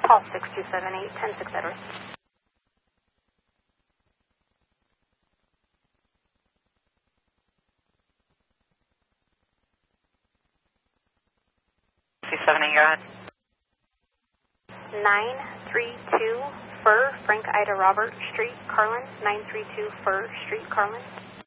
Call 6278, 106 Edwards. 278, go ahead. 932 Fur, Frank Ida Robert Street, Carlin. 932 Fur Street, Carlin.